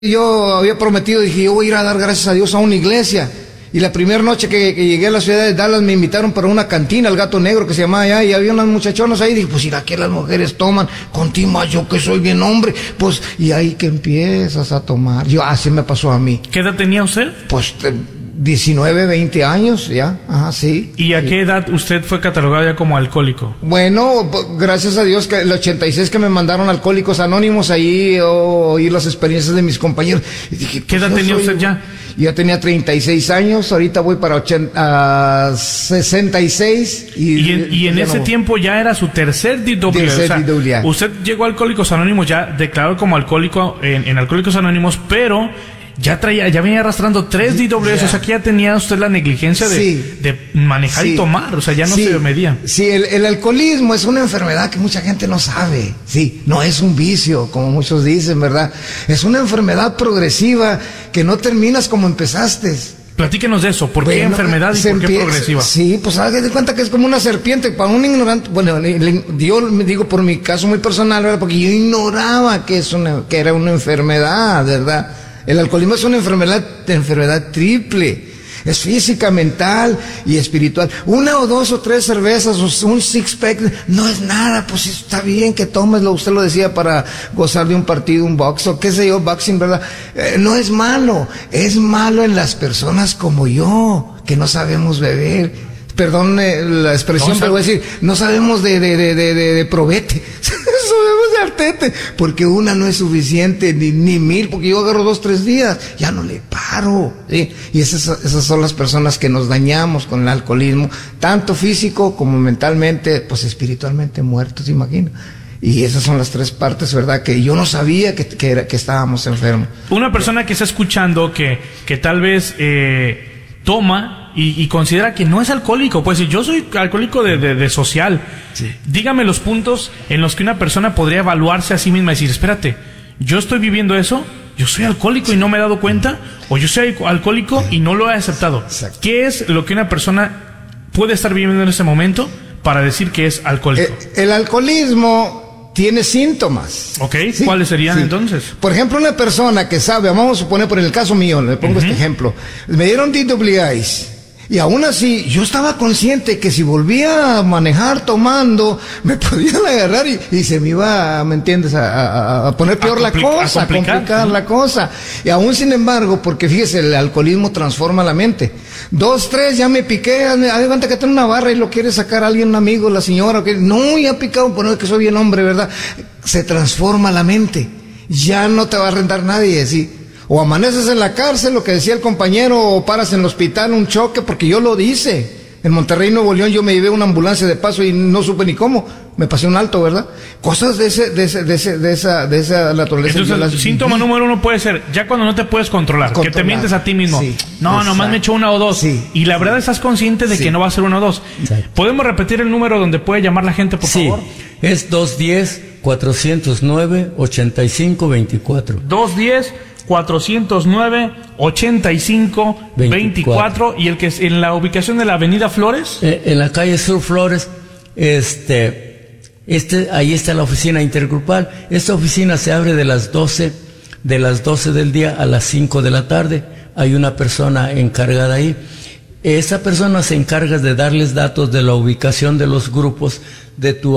Yo había prometido, dije, yo voy a ir a dar gracias a Dios a una iglesia. Y la primera noche que llegué a la ciudad de Dallas me invitaron para una cantina, el Gato Negro, que se llamaba allá, y había unas muchachonas ahí. Dije, pues mira que las mujeres toman, contigo yo que soy bien hombre, pues, y ahí que empiezas a tomar. Yo, así me pasó a mí. ¿Qué edad tenía usted? Pues 19, 20 años, ya, ajá, sí. ¿Y a qué edad usted fue catalogado ya como alcohólico? Bueno, gracias a Dios que el 86 que me mandaron a Alcohólicos Anónimos, ahí oí las experiencias de mis compañeros. Y dije, ¿qué edad tenía usted ya? Yo tenía 36 años, ahorita voy para 66. Y en ese tiempo ya era su tercer DWA. Usted llegó a Alcohólicos Anónimos ya declarado como alcohólico en Alcohólicos Anónimos, pero ya venía arrastrando 3 DWS, o sea que ya tenía usted la negligencia de manejar y tomar, o sea, ya no se medía. Sí, el alcoholismo es una enfermedad que mucha gente no sabe, sí, no es un vicio, como muchos dicen, ¿verdad? Es una enfermedad progresiva que no terminas como empezaste. Platíquenos de eso, ¿por qué enfermedad y por qué progresiva? Sí, pues haga de cuenta que es como una serpiente, para un ignorante, bueno, yo me digo por mi caso muy personal, ¿verdad? Porque yo ignoraba que era una enfermedad, ¿verdad? El alcoholismo es una enfermedad triple. Es física, mental y espiritual. 1 o 2 o 3 cervezas o un six-pack no es nada, pues está bien que tomeslo. Usted lo decía para gozar de un partido, un box o qué sé yo, boxing, ¿verdad? No es malo. Es malo en las personas como yo, que no sabemos beber. Perdón la expresión, pero voy a decir, no sabemos de probete, sabemos de artete, porque una no es suficiente, ni 1000, porque yo agarro 2, 3 días, ya no le paro, ¿sí? Y esas son las personas que nos dañamos con el alcoholismo, tanto físico como mentalmente, pues espiritualmente muertos, ¿se imagina? Y esas son las 3 partes, ¿verdad? Que yo no sabía que estábamos enfermos. Una persona que está escuchando que tal vez toma y considera que no es alcohólico, pues si yo soy alcohólico de social, sí. Dígame los puntos en los que una persona podría evaluarse a sí misma y decir, espérate, yo estoy viviendo eso, yo soy alcohólico y no me he dado cuenta, o yo soy alcohólico y no lo he aceptado. Exacto. ¿Qué es lo que una persona puede estar viviendo en ese momento para decir que es alcohólico? El alcoholismo tiene síntomas. Ok, ¿sí? ¿Cuáles serían entonces? Por ejemplo, una persona que sabe, vamos a suponer por el caso mío, le pongo este ejemplo, me dieron DWIs. Y aún así, yo estaba consciente que si volvía a manejar tomando, me podían agarrar y se me iba, ¿me entiendes?, a poner peor la cosa, a complicar la cosa. Y aún sin embargo, porque fíjese, el alcoholismo transforma la mente. 2, 3, ya me piqué, adelante que tengo una barra y lo quiere sacar alguien, un amigo, la señora, que no, ya picado, por no es que soy bien hombre, ¿verdad? Se transforma la mente. Ya no te va a rentar nadie, ¿sí? O amaneces en la cárcel, lo que decía el compañero, o paras en el hospital, un choque, porque yo lo hice. En Monterrey, Nuevo León, yo me llevé una ambulancia de paso y no supe ni cómo. Me pasé un alto, ¿verdad? Cosas de esa naturaleza. Entonces, el síntoma número 1 puede ser, ya cuando no te puedes controlar, que te mientes a ti mismo. Sí, no, nomás me echo 1 o 2. Sí, y la verdad estás consciente de que no va a ser 1 o 2. Exacto. ¿Podemos repetir el número donde puede llamar la gente, por favor? Es 210-409-8524. 210-409-8524. ¿Y el que es en la ubicación de la Avenida Flores? En la calle Sur Flores, ahí está la oficina intergrupal. Esta oficina se abre de las 12 del día a las 5 de la tarde. Hay una persona encargada ahí. Esa persona se encarga de darles datos de la ubicación de los grupos de tu